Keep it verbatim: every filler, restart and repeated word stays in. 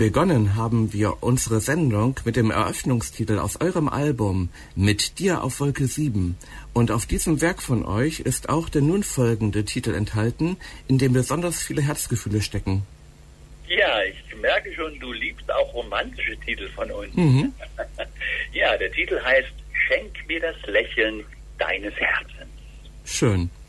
Begonnen haben wir unsere Sendung mit dem Eröffnungstitel aus eurem Album Mit dir auf Wolke sieben. Und auf diesem Werk von euch ist auch der nun folgende Titel enthalten, in dem besonders viele Herzgefühle stecken. Ja, ich merke schon, du liebst auch romantische Titel von uns. Mhm. Ja, der Titel heißt Schenk mir das Lächeln deines Herzens. Schön.